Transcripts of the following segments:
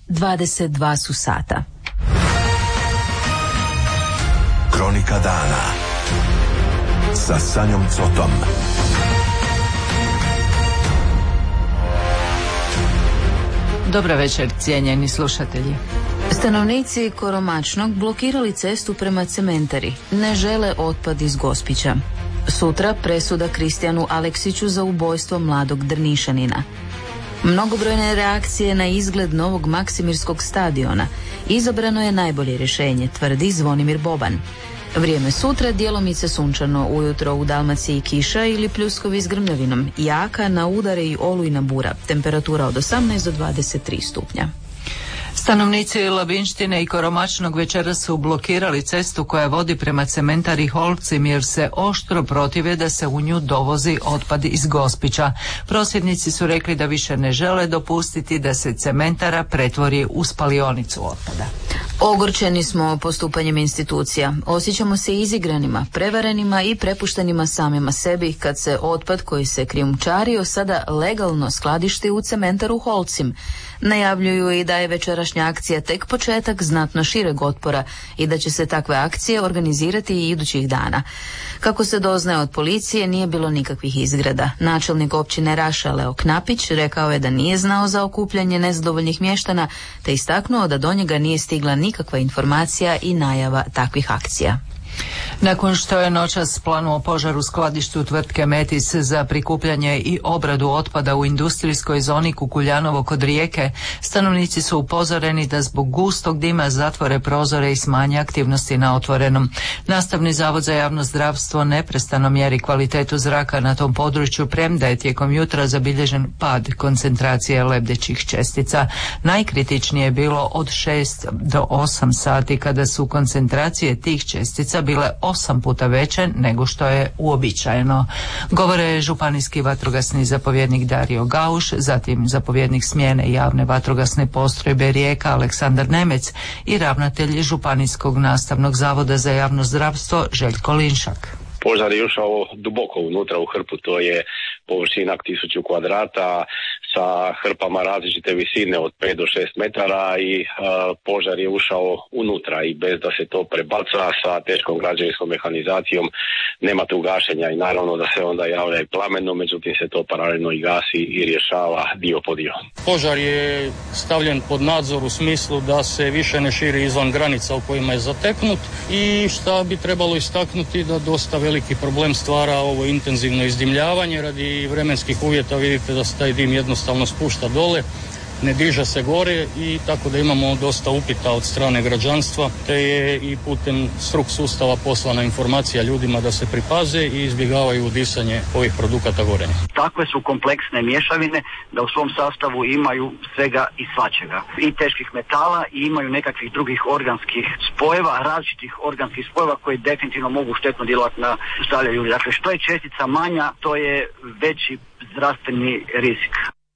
22 su sata. Kronika dana sa Sanjom Cotom. Dobra večer, cijenjeni slušatelji. Stanovnici Koromačnog blokirali cestu prema cementari. Ne žele otpad iz Gospića. Sutra presuda Kristijanu Aleksiću za ubojstvo mladog Drnišanina. Mnogobrojne reakcije na izgled novog Maksimirskog stadiona. Izabrano je najbolje rješenje, tvrdi Zvonimir Boban. Vrijeme sutra djelomice sunčano, ujutro u Dalmaciji kiša ili pljuskovi s grmljavinom, jaka na udare i olujna bura, temperatura od 18 do 23 stupnja. Stanovnici Labinštine i Koromačnog večeras su blokirali cestu koja vodi prema cementari Holcim jer se oštro protive da se u nju dovozi otpad iz Gospića. Prosvjednici su rekli da više ne žele dopustiti da se cementara pretvori u spalionicu otpada. Ogorčeni smo postupanjem institucija. Osjećamo se izigranima, prevarenima i prepuštenima samima sebi kad se otpad koji se krijumčario sada legalno skladišti u cementaru Holcim. Najavljuju i da je večerašnja akcija tek početak znatno šireg otpora i da će se takve akcije organizirati i idućih dana. Kako se doznaje od policije, nije bilo nikakvih izgreda. Načelnik općine Raša Leo Knapić rekao je da nije znao za okupljanje nezadovoljnih mještana, te istaknuo da do njega nije stigla nikakva informacija i najava takvih akcija. Nakon što je noćas planuo požar u skladištu tvrtke Metis za prikupljanje i obradu otpada u industrijskoj zoni Kukuljanovo kod Rijeke, stanovnici su upozoreni da zbog gustog dima zatvore prozore i smanje aktivnosti na otvorenom. Nastavni zavod za javno zdravstvo neprestano mjeri kvalitetu zraka na tom području, premda je tijekom jutra zabilježen pad koncentracije lebdećih čestica. Najkritičnije je bilo od 6 do 8 sati kada su koncentracije tih čestica bile 8 puta veće nego što je uobičajeno. Govore županijski vatrogasni zapovjednik Dario Gauš, zatim zapovjednik smjene javne vatrogasne postrojbe Rijeka Aleksandar Nemec i ravnatelj Županijskog nastavnog zavoda za javno zdravstvo Željko Linšak. Požar je ušao duboko unutra u hrpu, to je površina 1000 kvadrata sa hrpama različite visine od 5 do 6 metara i požar je ušao unutra i bez da se to prebaca sa teškom građevinskom mehanizacijom nema tu gašenja i naravno da se onda javlja i plameno, međutim se to paralelno i gasi i rješava dio po dio. Požar je stavljen pod nadzor u smislu da se više ne širi izvan granica u kojima je zateknut i šta bi trebalo istaknuti da dosta veliki problem stvara ovo intenzivno izdimljavanje radi vremenskih uvjeta. Vidite da se taj dim jednostavno spušta dole, ne diže se gore i tako da imamo dosta upita od strane građanstva, te je i putem struk sustava poslana informacija ljudima da se pripaze i izbjegavaju disanje ovih produkata gorenja. Takve su kompleksne mješavine da u svom sastavu imaju svega i svačega. I teških metala i imaju nekakvih drugih organskih spojeva, različitih organskih spojeva koji definitivno mogu štetno djelovati na zdravlje ljudi. Dakle, što je čestica manja, to je veći zdravstveni rizik.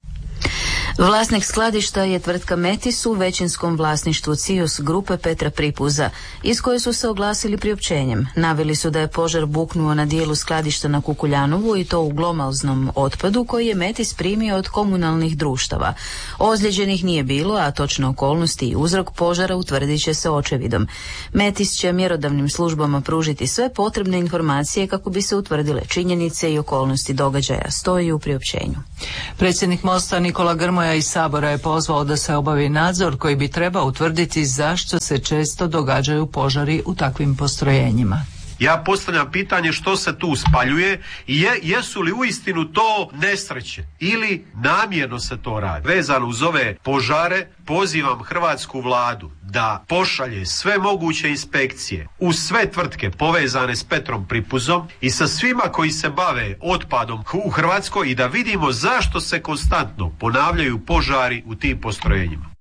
Vlasnik skladišta je tvrtka Metis u većinskom vlasništvu Cius grupe Petra Pripuza, iz koje su se oglasili priopćenjem. Naveli su da je požar buknuo na dijelu skladišta na Kukuljanovu i to u glomaznom otpadu koji je Metis primio od komunalnih društava. Ozlijeđenih nije bilo, a točne okolnosti i uzrok požara utvrdit će se očevidom. Metis će mjerodavnim službama pružiti sve potrebne informacije kako bi se utvrdile činjenice i okolnosti događaja, stoji u priopćenju. Predsjednik Mosta Nikola Grmoja iz Sabora je pozvao da se obavi nadzor koji bi trebao utvrditi zašto se često događaju požari u takvim postrojenjima. Ja postavljam pitanje što se tu spaljuje i jesu li uistinu to nesreće ili namjerno se to radi. Vezano uz ove požare pozivam hrvatsku vladu da pošalje sve moguće inspekcije u sve tvrtke povezane s Petrom Pripuzom i sa svima koji se bave otpadom u Hrvatskoj i da vidimo zašto se konstantno ponavljaju požari u tim postrojenjima.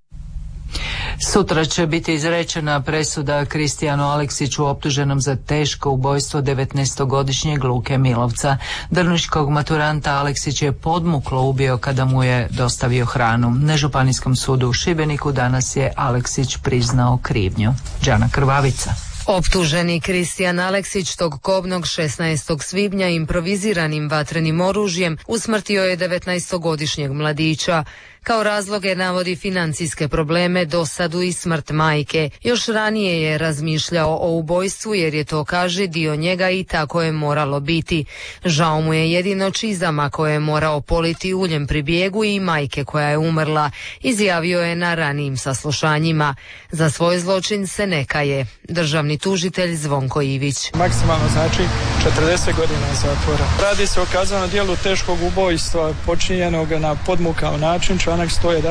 Sutra će biti izrečena presuda Kristijanu Aleksiću optuženom za teško ubojstvo 19-godišnjeg Luke Milovca. Drniškog maturanta Aleksić je podmuklo ubio kada mu je dostavio hranu. Na Županijskom sudu u Šibeniku danas je Aleksić priznao krivnju. Đana Krvavica. Optuženi Kristijan Aleksić tog kobnog 16. svibnja improviziranim vatrenim oružjem usmrtio je 19-godišnjeg mladića. Kao razloge navodi financijske probleme, dosadu i smrt majke. Još ranije je razmišljao o ubojstvu jer je to, kaže, dio njega i tako je moralo biti. Žao mu je jedino čizama koje je morao politi uljem pri bijegu i majke koja je umrla, izjavio je na ranijim saslušanjima. Za svoj zločin se ne kaje. Državni tužitelj Zvonko Ivić. Maksimalno znači 40 godina zatvora. Radi se o kaznenom djelu teškog ubojstva počinjenog na podmukao način, članak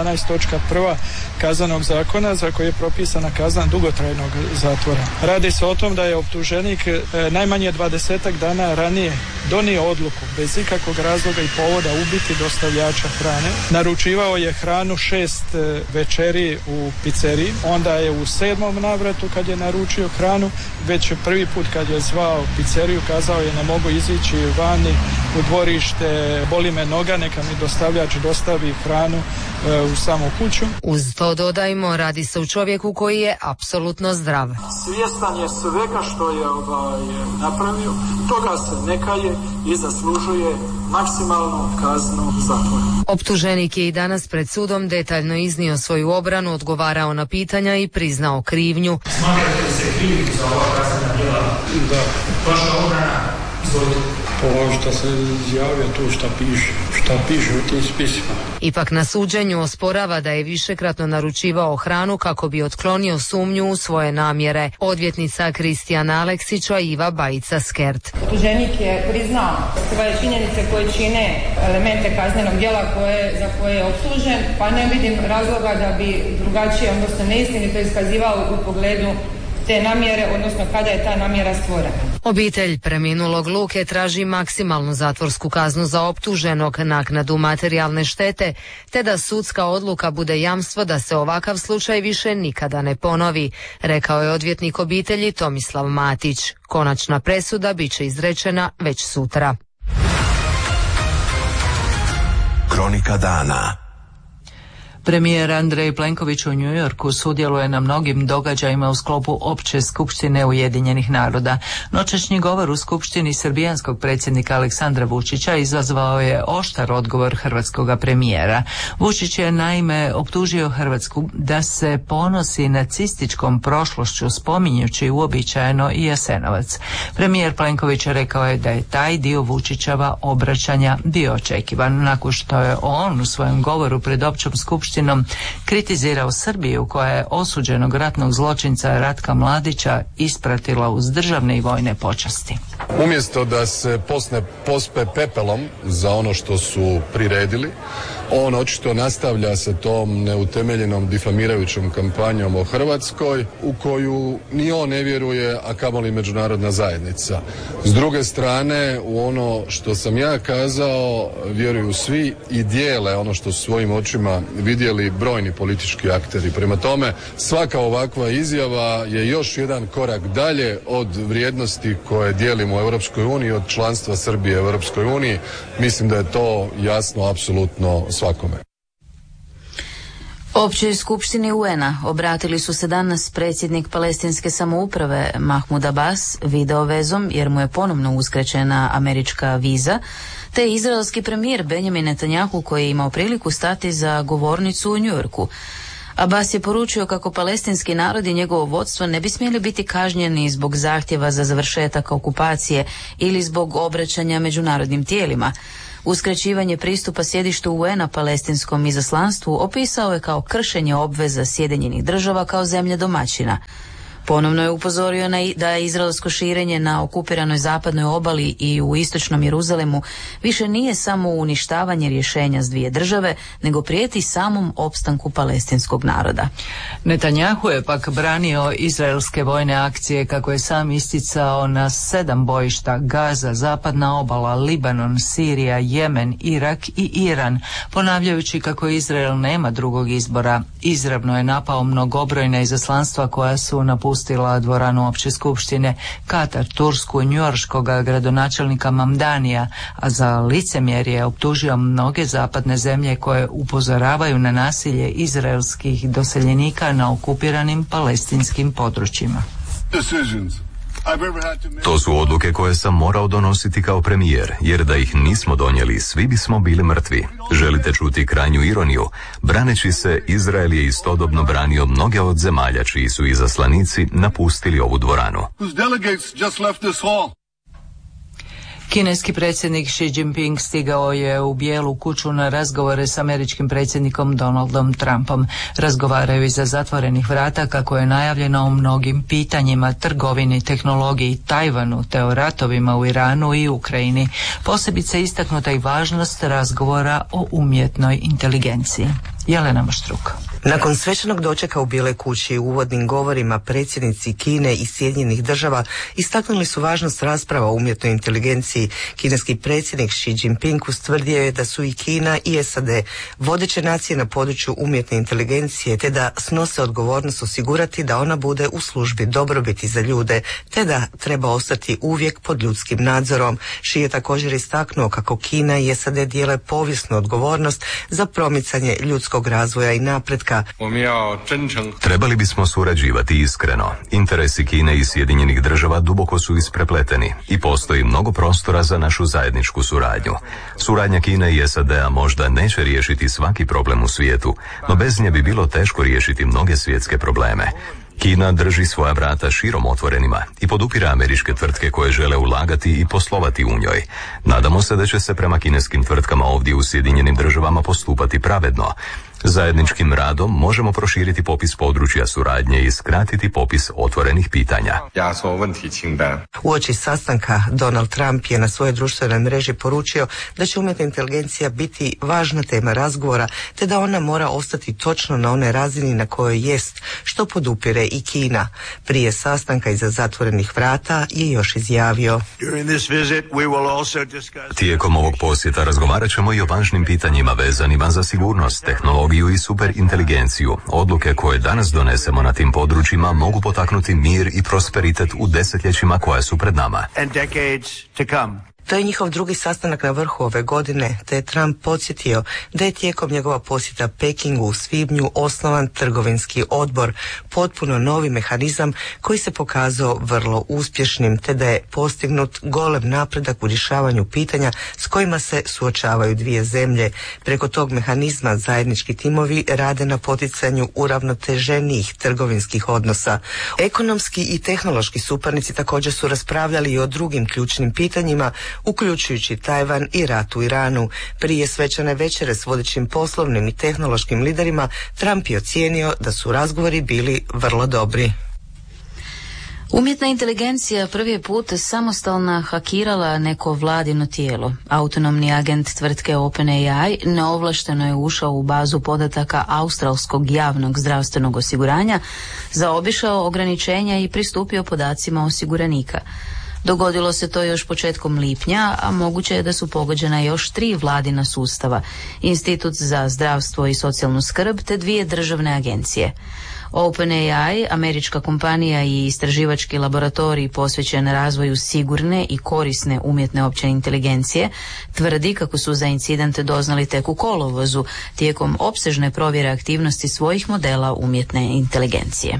111.1 Kaznenog zakona za koji je propisana kazna dugotrajnog zatvora. Radi se o tom da je optuženik najmanje 20 dana ranije donio odluku bez ikakvog razloga i povoda ubiti dostavljača hrane. Naručivao je hranu 6 večeri u pizzeriji, onda je u 7. navratu kad je naručio hranu, već prvi put kad je zvao pizzeriju kazao je ne mogu izići vani u dvorište, boli me noga, neka mi dostavljač dostavi hranu u samu kuću. Uz to dodajmo, radi se o čovjeku koji je apsolutno zdrav. Svjestan je svega što je napravio, toga se ne kaje i zaslužuje maksimalnu kaznu zatvora. Optuženik je i danas pred sudom detaljno iznio svoju obranu, odgovarao na pitanja i priznao krivnju. Smatrate li se krivim za ova kaznena djela? Da. Vaša obrana, izvolite. Ovo što se izjavio tu šta piše u tim spisima. Ipak na suđenju osporava da je višekratno naručivao hranu kako bi otklonio sumnju u svoje namjere. Odvjetnica Kristijana Aleksića Iva Bajica-Skert. Optuženik je priznao svoje činjenice koje čine elemente kaznenog djela za koje je optužen, pa ne vidim razloga da bi drugačije, odnosno neistinito iskazivao u pogledu te namjere, odnosno kada je ta namjera stvorena. Obitelj preminulog Luke traži maksimalnu zatvorsku kaznu za optuženog, naknadu materijalne štete, te da sudska odluka bude jamstvo da se ovakav slučaj više nikada ne ponovi, rekao je odvjetnik obitelji Tomislav Matić. Konačna presuda bit će izrečena već sutra. Kronika dana. Premijer Andrej Plenković u New Yorku sudjeluje na mnogim događajima u sklopu Opće skupštine Ujedinjenih naroda. Noćašnji govor u skupštini srbijanskog predsjednika Aleksandra Vučića izazvao je oštar odgovor hrvatskog premijera. Vučić je naime optužio Hrvatsku da se ponosi nacističkom prošlošću spominjući uobičajeno i Jasenovac. Premijer Plenković rekao je da je taj dio Vučićeva obraćanja bio očekivan, nakon što je on u svojem govoru pred općom skupštinom kritizirao Srbiju koja je osuđenog ratnog zločinca Ratka Mladića ispratila uz državne i vojne počasti. Umjesto da se pospe pepelom za ono što su priredili, on očito nastavlja sa tom neutemeljenom difamirajućom kampanjom o Hrvatskoj u koju ni on ne vjeruje, a kamoli međunarodna zajednica. S druge strane, u ono što sam ja kazao vjeruju svi i dijele ono što su svojim očima vidjeli brojni politički akteri. Prema tome, svaka ovakva izjava je još jedan korak dalje od vrijednosti koje dijelimo u Europskoj uniji, od članstva Srbije u Europskoj uniji. Mislim da je to jasno apsolutno svakome. Općoj skupštini UN-a obratili su se danas predsjednik palestinske samouprave Mahmud Abbas video vezom jer mu je ponovno uskraćena američka viza, te izraelski premijer Benjamin Netanjahu koji je imao priliku stati za govornicu u Njujorku. Abbas je poručio kako palestinski narod i njegovo vodstvo ne bi smjeli biti kažnjeni zbog zahtjeva za završetak okupacije ili zbog obraćanja međunarodnim tijelima. Uskraćivanje pristupa sjedištu UN-a palestinskom izaslanstvu opisao je kao kršenje obveza Sjedinjenih država kao zemlje domaćina. Ponovno je upozorio da je izraelsko širenje na okupiranoj zapadnoj obali i u istočnom Jeruzalemu više nije samo uništavanje rješenja s dvije države, nego prijeti samom opstanku palestinskog naroda. Netanjahu je pak branio izraelske vojne akcije, kako je sam isticao, na 7 bojišta: Gaza, zapadna obala, Libanon, Sirija, Jemen, Irak i Iran, ponavljajući kako Izrael nema drugog izbora. Izravno je napao mnogobrojna izaslanstva koja su napustila dvoranu opće skupštine, Katar, Tursku, njujorškog gradonačelnika Mamdanija, a za licemjerje je optužio mnoge zapadne zemlje koje upozoravaju na nasilje izraelskih doseljenika na okupiranim palestinskim područjima. Decisions To su odluke koje sam morao donositi kao premijer, jer da ih nismo donijeli, svi bismo bili mrtvi. Želite čuti krajnju ironiju? Braneći se, Izrael je istodobno branio mnoge od zemalja čiji su izaslanici napustili ovu dvoranu. Kineski predsjednik Xi Jinping stigao je u Bijelu kuću na razgovore s američkim predsjednikom Donaldom Trumpom. Razgovaraju iza zatvorenih vrata kako je najavljeno o mnogim pitanjima, trgovini, tehnologiji, Tajvanu te o ratovima u Iranu i Ukrajini. Posebice istaknuta i važnost razgovora o umjetnoj inteligenciji. Jelena Maštruk. Nakon svečanog dočeka u Bijeloj kući u uvodnim govorima predsjednici Kine i Sjedinjenih država istaknuli su važnost rasprava o umjetnoj inteligenciji. Kineski predsjednik Xi Jinping ustvrdio je da su i Kina i SAD vodeće nacije na području umjetne inteligencije, te da snose odgovornost osigurati da ona bude u službi dobrobiti za ljude, te da treba ostati uvijek pod ljudskim nadzorom. Xi je također istaknuo kako Kina i SAD dijele povijesnu odgovornost za promicanje ljudskog razvoja i napretka. Trebali bismo surađivati iskreno. Interesi Kine i Sjedinjenih država duboko su isprepleteni i postoji mnogo prostora za našu zajedničku suradnju. Suradnja Kine i SAD-a možda neće riješiti svaki problem u svijetu, no bez nje bi bilo teško riješiti mnoge svjetske probleme. Kina drži svoja vrata širom otvorenima i podupira američke tvrtke koje žele ulagati i poslovati u njoj. Nadamo se da će se prema kineskim tvrtkama ovdje u Sjedinjenim državama postupati pravedno. Zajedničkim radom možemo proširiti popis područja suradnje i skratiti popis otvorenih pitanja. Uoči sastanka Donald Trump je na svojoj društvenoj mreži poručio da će umjetna inteligencija biti važna tema razgovora, te da ona mora ostati točno na onoj razini na kojoj jest, što podupire i Kina. Prije sastanka iza zatvorenih vrata je još izjavio: Tijekom ovog posjeta razgovarat ćemo i o važnim pitanjima vezanima za sigurnost, tehnologiju i superinteligenciju. Odluke koje danas donesemo na tim područjima mogu potaknuti mir i prosperitet u desetljećima koja su pred nama. To je njihov drugi sastanak na vrhu ove godine, te je Trump podsjetio da je tijekom njegova posjeta Pekingu u svibnju osnovan trgovinski odbor, potpuno novi mehanizam koji se pokazao vrlo uspješnim, te da je postignut golem napredak u rješavanju pitanja s kojima se suočavaju dvije zemlje. Preko tog mehanizma zajednički timovi rade na poticanju uravnoteženijih trgovinskih odnosa. Ekonomski i tehnološki suparnici također su raspravljali i o drugim ključnim pitanjima, uključujući Tajvan i rat u Iranu. Prije svečane večere s vodećim poslovnim i tehnološkim liderima Trump je ocijenio da su razgovori bili vrlo dobri. Umjetna inteligencija prvi je put samostalno hakirala neko vladino tijelo. Autonomni agent tvrtke OpenAI neovlašteno je ušao u bazu podataka australskog javnog zdravstvenog osiguranja, zaobišao ograničenja i pristupio podacima osiguranika. Dogodilo se to još početkom lipnja, a moguće je da su pogođena još 3 vladina sustava, Institut za zdravstvo i socijalnu skrb te 2 državne agencije. OpenAI, američka kompanija i istraživački laboratorij posvećen razvoju sigurne i korisne umjetne opće inteligencije, tvrdi kako su za incident doznali tek u kolovozu tijekom opsežne provjere aktivnosti svojih modela umjetne inteligencije.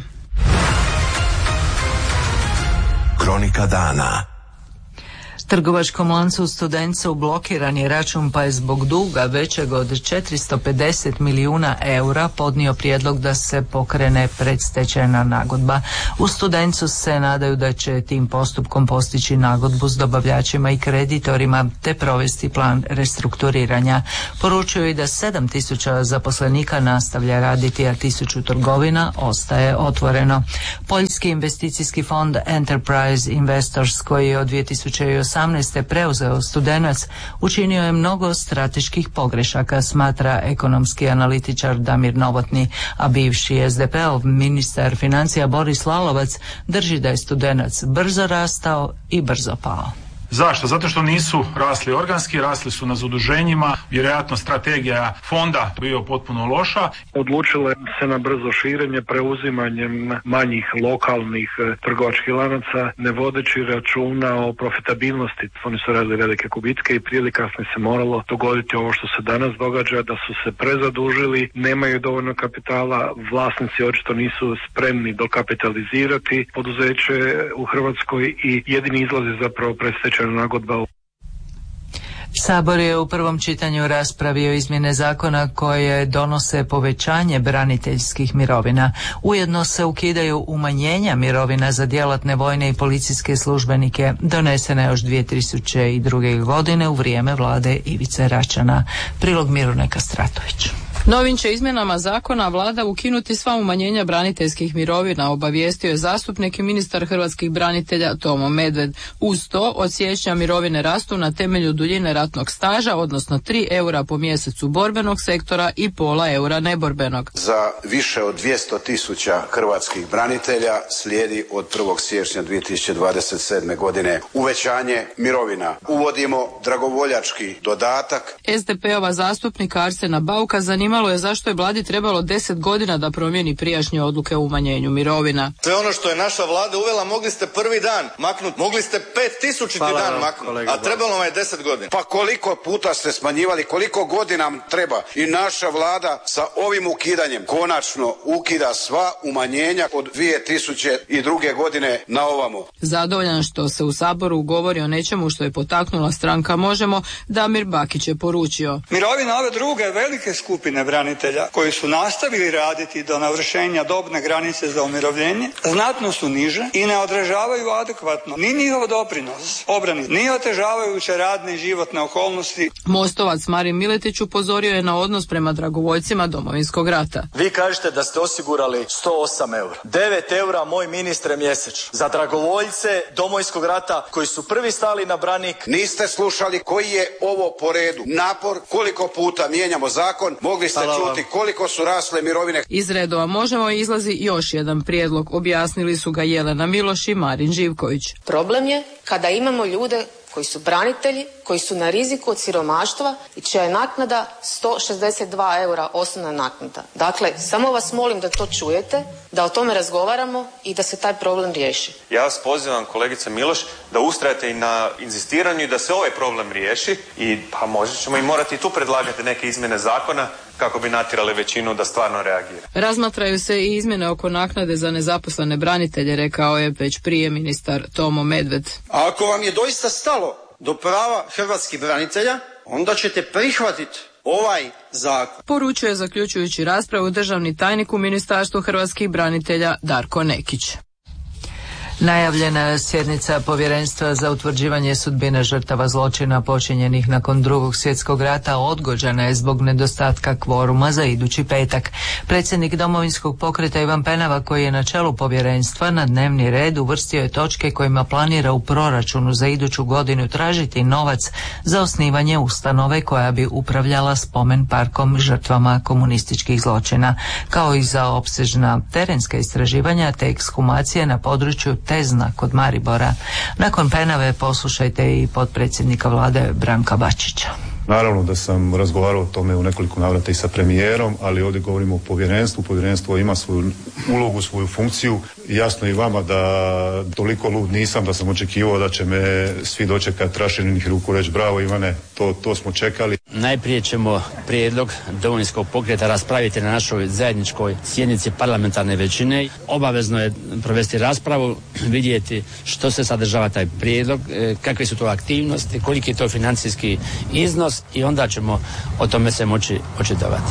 Kronika dana. Trgovačkom lancu Studencu blokiran je račun pa je zbog duga većeg od 450 milijuna eura podnio prijedlog da se pokrene predstečajna nagodba. U Studencu se nadaju da će tim postupkom postići nagodbu s dobavljačima i kreditorima te provesti plan restrukturiranja. Poručuju i da 7.000 zaposlenika nastavlja raditi, a 1.000 trgovina ostaje otvoreno. Poljski investicijski fond Enterprise Investors, koji je od 2018. preuzeo Studenac, učinio je mnogo strateških pogrešaka, smatra ekonomski analitičar Damir Novotny, a bivši SDP-ov ministar financija Boris Lalovac drži da je Studenac brzo rastao i brzo pao. Zašto? Zato što nisu rasli organski, rasli su na zaduženjima, vjerojatno strategija fonda bio potpuno loša. Odlučile se na brzo širenje preuzimanjem manjih lokalnih trgovačkih lanaca, ne vodeći računa o profitabilnosti. Oni su radili velike gubitke i prije ili kasnije se moralo dogoditi ovo što se danas događa, da su se prezadužili, nemaju dovoljno kapitala, vlasnici očito nisu spremni dokapitalizirati poduzeće u Hrvatskoj i jedini izlaz je zapravo predstečajna nagodba. Sabor je u prvom čitanju raspravio izmjene zakona koje donose povećanje braniteljskih mirovina. Ujedno se ukidaju umanjenja mirovina za djelatne vojne i policijske službenike, donesene još 2002. godine u vrijeme vlade Ivice Račana. Prilog Mirune Kastratović. Novim će izmjenama zakona vlada ukinuti sva umanjenja braniteljskih mirovina, obavijestio je zastupnik i ministar hrvatskih branitelja Tomo Medved. Uz to od siječnja mirovine rastu na temelju duljine ratnog staža, odnosno 3 eura po mjesecu borbenog sektora i pola eura neborbenog. Za više od 200.000 hrvatskih branitelja slijedi od 1. siječnja 2027. godine uvećanje mirovina. Uvodimo dragovoljački dodatak. SDP-ova zastupnika Arsena Bauka zanimalo je zašto je vladi trebalo 10 godina da promijeni prijašnje odluke o umanjenju mirovina. Sve ono što je naša vlada uvela mogli ste prvi dan maknuti, mogli ste 5000 dan maknuti, a trebalo vam je 10 godina. Pa koliko puta ste smanjivali, koliko godina nam treba i naša vlada sa ovim ukidanjem konačno ukida sva umanjenja od 2002. godine na ovamo. Zadovoljan što se u Saboru govori o nečemu što je potaknula stranka Možemo, Damir Bakić je poručio. Mirovina ove druge velike skupine branitelja koji su nastavili raditi do navršenja dobne granice za umirovljenje znatno su niže i ne odražavaju adekvatno ni njihov doprinos obrani, ni otežavajuće radne i životne okolnosti. Mostovac Marin Miletić upozorio je na odnos prema dragovoljcima Domovinskog rata. Vi kažete da ste osigurali 108 eura. 9 eura, moj ministre, mjesečno. Za dragovoljce Domovinskog rata koji su prvi stali na branik. Niste slušali koji je ovo po redu napor, koliko puta mijenjamo zakon, mogli ste čuti koliko su rasle mirovine. Iz redova Možemo izlazi još jedan prijedlog, objasnili su ga Jelena Miloš i Marin Živković. Problem je kada imamo ljude koji su branitelji, koji su na riziku od siromaštva i čija je naknada 162 eura osnovna naknada. Dakle, samo vas molim da to čujete, da o tome razgovaramo i da se taj problem riješi. Ja vas pozivam, kolegice Miloš, da ustrajete i na inzistiranju i da se ovaj problem riješi i pa možda ćemo i morati tu predlagati neke izmjene zakona kako bi natjerali većinu da stvarno reagira. Razmatraju se i izmjene oko naknade za nezaposlene branitelje, rekao je već prije ministar Tomo Medved. A ako vam je doista stalo do prava hrvatskih branitelja, onda ćete prihvatiti ovaj zakon. Poručuje zaključujući raspravu državni tajnik u Ministarstvu hrvatskih branitelja Darko Nekić. Najavljena sjednica Povjerenstva za utvrđivanje sudbine žrtava zločina počinjenih nakon Drugog svjetskog rata odgođena je zbog nedostatka kvoruma za idući petak. Predsjednik Domovinskog pokreta Ivan Penava, koji je na čelu povjerenstva, na dnevni red uvrstio je točke kojima planira u proračunu za iduću godinu tražiti novac za osnivanje ustanove koja bi upravljala spomen parkom žrtvama komunističkih zločina, kao i za opsežna terenska istraživanja te ekshumacije na području Tezna kod Maribora. Nakon Penave poslušajte i potpredsjednika vlade Branka Bačića. Naravno da sam razgovarao o tome u nekoliko navrata i sa premijerom, ali ovdje govorimo o povjerenstvu. Povjerenstvo ima svoju ulogu, svoju funkciju. Jasno i vama da toliko lud nisam da sam očekivao da će me svi dočekati raširenih ruku, reći bravo Ivane, to smo čekali. Najprije ćemo prijedlog Domovinskog pokreta raspraviti na našoj zajedničkoj sjednici parlamentarne većine. Obavezno je provesti raspravu, vidjeti što se sadržava taj prijedlog, kakve su to aktivnosti, koliki je to financijski iznos i onda ćemo o tome se moći očitovati.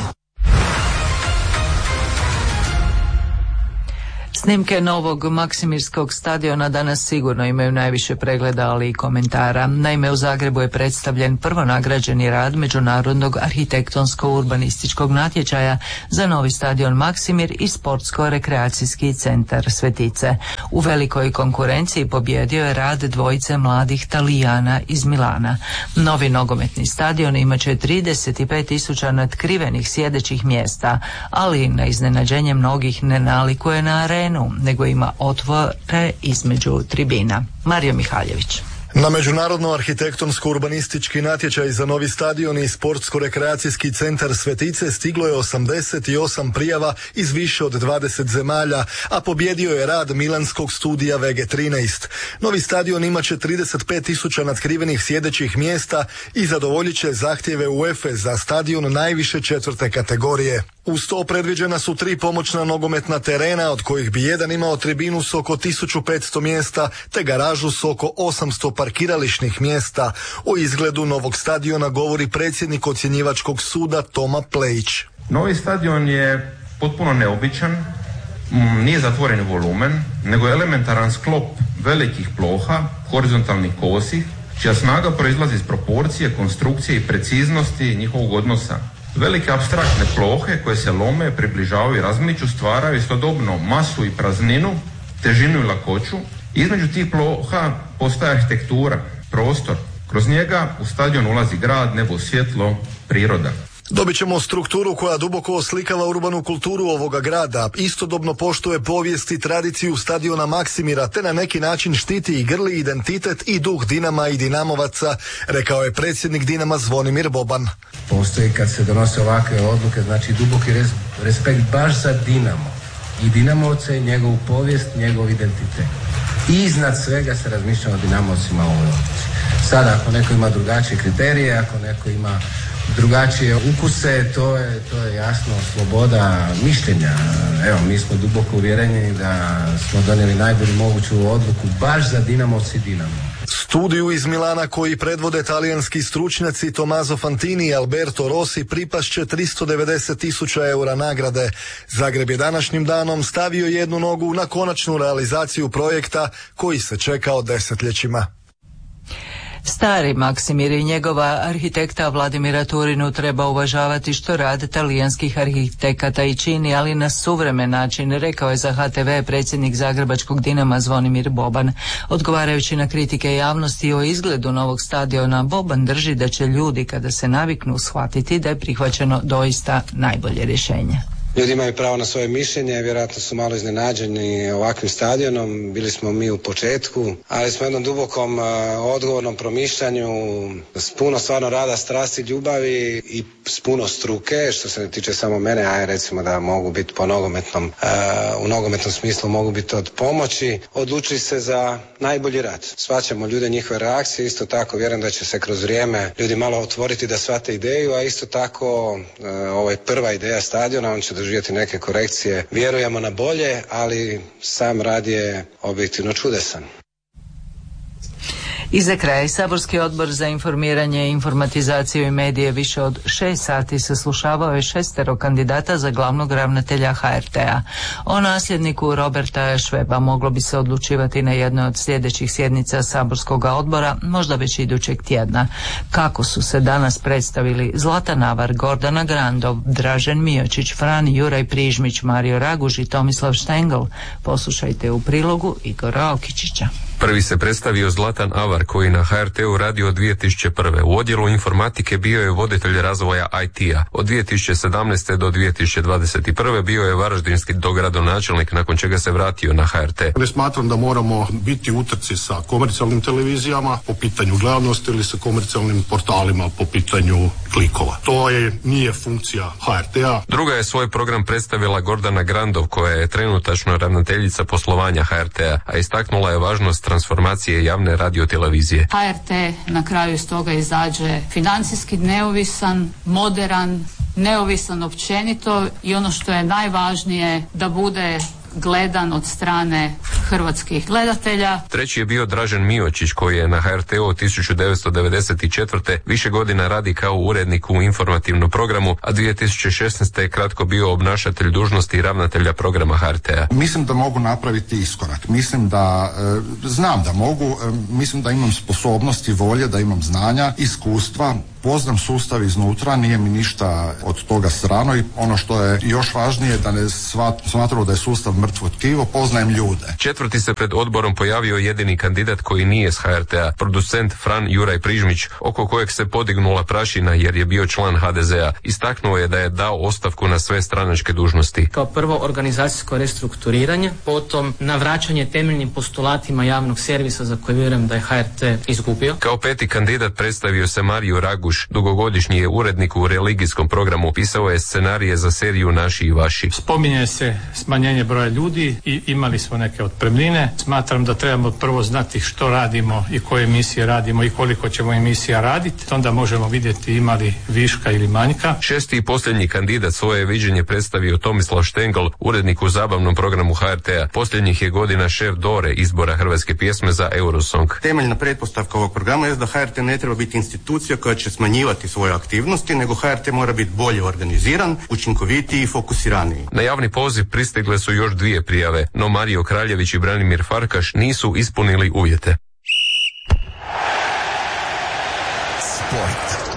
Snimke novog Maksimirskog stadiona danas sigurno imaju najviše pregleda, ali i komentara. Naime, u Zagrebu je predstavljen prvonagrađeni rad Međunarodnog arhitektonsko-urbanističkog natječaja za novi stadion Maksimir i sportsko-rekreacijski centar Svetice. U velikoj konkurenciji pobjedio je rad dvojice mladih Talijana iz Milana. Novi nogometni stadion imaće 35.000 natkrivenih sjedećih mjesta, ali na iznenađenje mnogih ne nalikuje na arenu, nego ima otvore između tribina. Mario Mihaljević. Na međunarodno arhitektonsko-urbanistički natječaj za novi stadion i sportsko-rekreacijski centar Svetice stiglo je 88 prijava iz više od 20 zemalja, a pobjedio je rad milanskog studija VG13. Novi stadion imaće 35.000 natkrivenih sjedećih mjesta i zadovoljit će zahtjeve UEFA za stadion najviše 4. kategorije. Uz to predviđena su 3 pomoćna nogometna terena, od kojih bi jedan imao tribinu s oko 1500 mjesta, te garažu s oko 800 parkirališnih mjesta. O izgledu novog stadiona govori predsjednik ocjenjivačkog suda Toma Plejić. Novi stadion je potpuno neobičan, nije zatvoreni volumen, nego je elementaran sklop velikih ploha, horizontalnih kosi, čija snaga proizlazi iz proporcije, konstrukcije i preciznosti njihovog odnosa. Velike apstraktne plohe koje se lome, približavaju i razmiču stvaraju istodobno masu i prazninu, težinu i lakoću. Između tih ploha postaje arhitektura, prostor. Kroz njega u stadion ulazi grad, nebo, svjetlo, priroda. Dobit ćemo strukturu koja duboko oslikava urbanu kulturu ovoga grada, istodobno poštuje povijest i tradiciju stadiona Maksimira, te na neki način štiti i grli identitet i duh Dinama i Dinamovaca, rekao je predsjednik Dinama Zvonimir Boban. Postoji kad se donose ovakve odluke, znači duboki respekt baš za Dinamo i Dinamovce, njegovu povijest, njegov identitet. I iznad svega se razmišlja o Dinamovcima u ovoj odluci. Sada, ako neko ima drugačije kriterije, ako neko ima drugačije ukuse, to je jasno sloboda mišljenja. Evo, mi smo duboko uvjereni da smo donijeli najbolju moguću odluku baš za Dinamovci i Dinamo. Studiju iz Milana koji predvode talijanski stručnjaci Tommaso Fantini i Alberto Rossi pripašće 390.000 eura nagrade. Zagreb je današnjim danom stavio jednu nogu na konačnu realizaciju projekta koji se čekao desetljećima. Stari Maksimir i njegova arhitekta Vladimira Turinu treba uvažavati što rad talijanskih arhitekata i čini, ali na suvremen način, rekao je za HTV predsjednik zagrebačkog Dinama Zvonimir Boban. Odgovarajući na kritike javnosti o izgledu novog stadiona, Boban drži da će ljudi kada se naviknu shvatiti da je prihvaćeno doista najbolje rješenje. Ljudi imaju pravo na svoje mišljenje, vjerojatno su malo iznenađeni ovakvim stadionom, bili smo mi u početku, ali smo jednom dubokom odgovornom promišljanju, s puno stvarno rada, strasti, ljubavi i s puno struke, što se ne tiče samo mene, a recimo da mogu biti po nogometnom, u nogometnom smislu mogu biti od pomoći, odlučili se za najbolji rad. Shvaćamo ljude, njihove reakcije, isto tako vjerujem da će se kroz vrijeme ljudi malo otvoriti da shvate ideju, a isto tako ovo je prva ideja stadiona, on će doživjeti neke korekcije. Vjerujemo na bolje, ali sam rad je objektivno čudesan. I za kraj, Saborski odbor za informiranje, informatizaciju i medije više od 6 sati saslušavao je 6 kandidata za glavnog ravnatelja HRT-a. O nasljedniku Roberta Šveba moglo bi se odlučivati na jednoj od sljedećih sjednica Saborskog odbora, možda već idućeg tjedna. Kako su se danas predstavili Zlatan Avar, Gordana Grandov, Dražen Miočić, Fran Juraj Prižmić, Mario Raguž i Tomislav Štengl, poslušajte u prilogu Igora Okičića. Prvi se predstavio Zlatan Avar koji na HRT-u radio od 2001. U odjelu informatike bio je voditelj razvoja IT-a. Od 2017. do 2021. bio je varaždinski dogradonačelnik, nakon čega se vratio na HRT. Ne smatram da moramo biti u utrci sa komercijalnim televizijama po pitanju gledanosti ili sa komercijalnim portalima po pitanju klikova. To nije funkcija HRT-a. Druga je svoj program predstavila Gordana Grandov koja je trenutačno ravnateljica poslovanja HRT-a, a istaknula je važnost transformacije javne radiotelevizije. HRT na kraju iz toga izađe financijski neovisan, moderan, neovisan općenito i ono što je najvažnije da bude gledan od strane hrvatskih gledatelja. Treći je bio Dražen Miočić koji je na HRT-u od 1994. više godina radi kao urednik u informativnom programu, a 2016. je kratko bio obnašatelj dužnosti ravnatelja programa HRT-a. Mislim da mogu napraviti iskorak. Mislim da znam da mogu, mislim da imam sposobnosti, volje, da imam znanja, iskustva. Poznam sustav iznutra, nije mi ništa od toga strano i ono što je još važnije da ne smatramo da je sustav mrtvo tkivo, poznajem ljude. četvrti se pred odborom pojavio jedini kandidat koji nije s HRT-a, producent Fran Juraj Prižmić, oko kojeg se podignula prašina jer je bio član HDZ-a. Istaknuo je da je dao ostavku na sve stranačke dužnosti. Kao prvo organizacijsko restrukturiranje, potom navraćanje temeljnim postulatima javnog servisa za koje vjerujem da je HRT izgubio. Kao peti kandidat predstavio se Mario Raguš, dugogodišnji je urednik u religijskom programu, pisao je scenarije za seriju Naši i vaši. Spominje se smanjenje broja ljudi i imali smo neke otpremnine. Smatram da trebamo prvo znati što radimo i koje emisije radimo i koliko ćemo emisija raditi. Onda možemo vidjeti ima li viška ili manjka. Šesti i posljednji kandidat svoje viđenje predstavio Tomislav Štengl, urednik u zabavnom programu HRT-a. Posljednjih je godina šef Dore izbora hrvatske pjesme za Eurosong. Temeljna pretpostavka ovog programa je da HRT ne treba biti institucija koja će smanjivati svoje aktivnosti, nego HRT mora biti bolje organiziran, učinkovitiji i fokusiraniji. Na javni poziv pristigle su još 2 prijave, no Mario Kraljević i Branimir Farkaš nisu ispunili uvjete. Sport.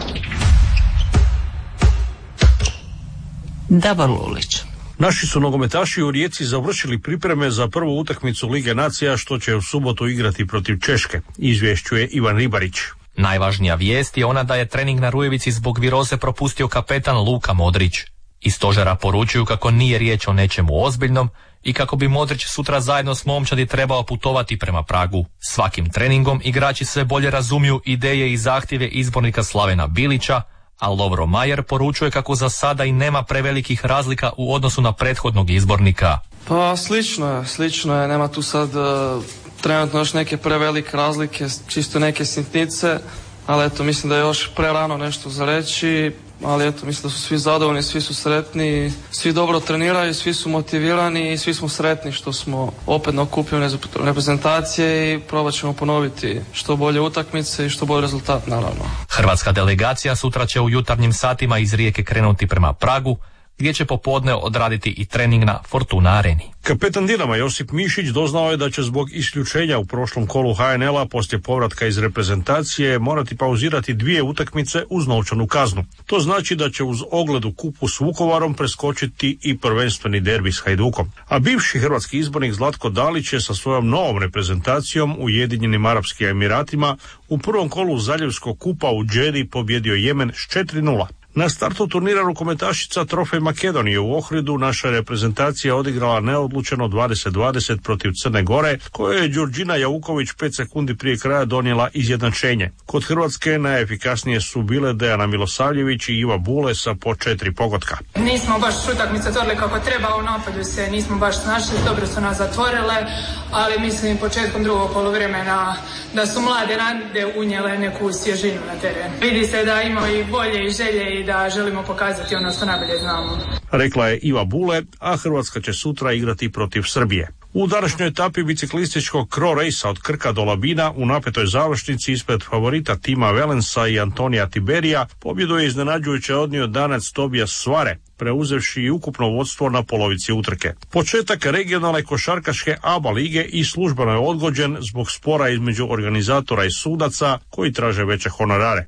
Davor Lulić. Naši su nogometaši u Rijeci završili pripreme za prvu utakmicu Lige nacija što će u subotu igrati protiv Češke, izvješćuje Ivan Ribarić. Najvažnija vijest je ona da je trening na Rujevici zbog viroze propustio kapetan Luka Modrić. Iz stožera poručuju kako nije riječ o nečemu ozbiljnom i kako bi Modrić sutra zajedno s momčadi trebao putovati prema Pragu. Svakim treningom igrači sve bolje razumiju ideje i zahtjeve izbornika Slavena Bilića, a Lovro Majer poručuje kako za sada i nema prevelikih razlika u odnosu na prethodnog izbornika. Pa slično je, nema tu sad trenutno još neke prevelike razlike, čisto neke sitnice, ali eto mislim da je još prerano nešto za reći, ali eto mislim da su svi zadovoljni, svi su sretni, svi dobro treniraju, svi su motivirani i svi smo sretni što smo opet na okupljenju reprezentacije i probat ćemo ponoviti što bolje utakmice i što bolji rezultat naravno. Hrvatska delegacija sutra će u jutarnjim satima iz Rijeke krenuti prema Pragu, gdje će popodne odraditi i trening na Fortuna areni. Kapetan Dinama Josip Mišić doznao je da će zbog isključenja u prošlom kolu HNL-a poslije povratka iz reprezentacije morati pauzirati 2 utakmice uz novčanu kaznu. To znači da će uz ogled u kupu s Vukovarom preskočiti i prvenstveni derbi s Hajdukom. A bivši hrvatski izbornik Zlatko Dalić je sa svojom novom reprezentacijom u Ujedinjenim Arapskim Emiratima u prvom kolu Zaljevskog kupa u Džedi pobjedio Jemen s 4:0. Na startu turnira rukometašica Trofej Makedonije u Ohridu naša reprezentacija odigrala neodlučeno 20-20 protiv Crne Gore, koje je Đurđina Jauković 5 sekundi prije kraja donijela izjednačenje. Kod Hrvatske najefikasnije su bile Dejana Milosavljević i Iva Bule sa po 4 pogotka. Nismo baš utakmice otvorili kako treba, u napadu se nismo baš snašli, dobro su nas zatvorile, ali mislim početkom drugog poluvremena da su mlade nade unijele neku svježinu na teren. Vidi se da imamo i volje i želje i da želimo pokazati ono što najbolje znamo. Rekla je Iva Bule, a Hrvatska će sutra igrati protiv Srbije. U današnjoj etapi biciklističkog Cro Race-a od Krka do Labina u napetoj završnici ispred favorita Tima Valensa i Antonija Tiberija pobjedu je iznenađujuće odnio Danac Tobias Svare, preuzevši i ukupno vodstvo na polovici utrke. Početak regionalne košarkaške ABA lige i službeno je odgođen zbog spora između organizatora i sudaca koji traže veće honorare.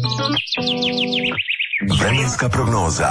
Vremenska prognoza.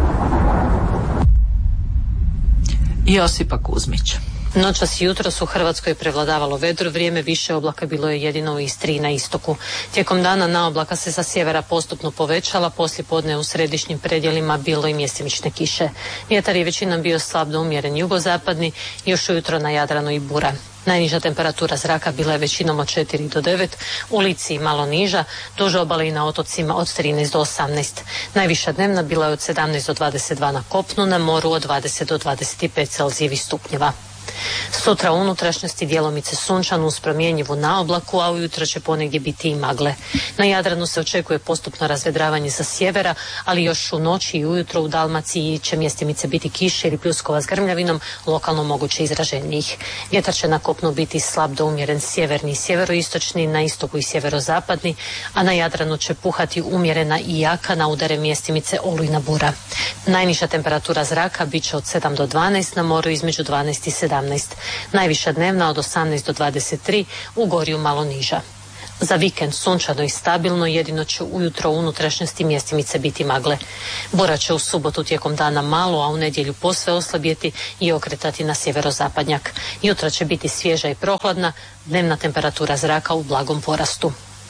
Josipa Kuzmić. Noćas i jutros u Hrvatskoj prevladavalo vedro vrijeme, više oblaka bilo je jedino u Istri i na istoku. Tijekom dana na oblaka se sa sjevera postupno povećala, poslijepodne u središnjim predjelima bilo i mjestimične kiše. Vjetar je većinom bio slab do umjeren jugozapadni, još ujutro na Jadranu i bura. Najniža temperatura zraka bila je većinom od 4 do 9, u Lici malo niža, duž obale i na otocima od 13 do 18. Najviša dnevna bila je od 17 do 22 na kopnu, na moru od 20 do 25 Celzijevih stupnjeva. Sutra u unutrašnjosti djelomice sunčano uz promjenjivu na oblaku, a ujutro će ponegdje biti i magle. Na Jadranu se očekuje postupno razvedravanje sa sjevera, ali još u noći i ujutro u Dalmaciji će mjestimice biti kiše ili pljuskova s grmljavinom, lokalno moguće izraženijih. Vjetar će na kopnu biti slab do umjeren sjeverni i sjeveroistočni, na istoku i sjeverozapadni, a na Jadranu će puhati umjerena i jaka na udare mjestimice olujna bura. Najniža temperatura zraka bit će od 7 do 12, na moru između 12 i 17. Najviša dnevna od 18 do 23, u Gorju malo niža. Za vikend sunčano i stabilno, jedino će ujutro u unutrašnjosti mjestimice biti magle. Bora će u subotu tijekom dana malo, a u nedjelju posve oslabjeti i okretati na sjeverozapadnjak. Jutra će biti svježa i prohladna, dnevna temperatura zraka u blagom porastu.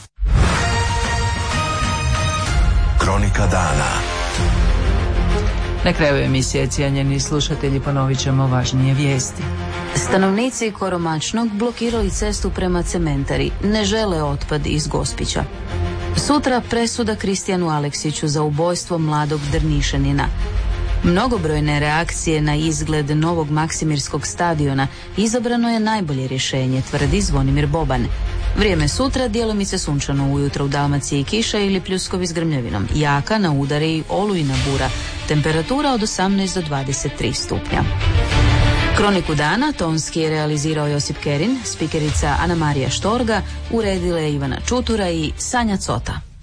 Kronika dana. Na kraju emisije, cijenjeni slušatelji, ponovit ćemo važnije vijesti. Stanovnici Koromačnog blokirali cestu prema cementari, ne žele otpad iz Gospića. Sutra presuda Kristijanu Aleksiću za ubojstvo mladog Drnišanina. Mnogobrojne reakcije na izgled novog Maksimirskog stadiona izabrano je najbolje rješenje, tvrdi Zvonimir Boban. Vrijeme sutra djelomice sunčano, ujutro u Dalmaciji kiša ili pljuskovi s grmljavinom, jaka na udare i olujna bura, temperatura od 18 do 23 stupnja. Kroniku dana tonski je realizirao Josip Kerin, spikerica Ana Marija Štorga, uredila je Ivana Čutura i Sanja Cota.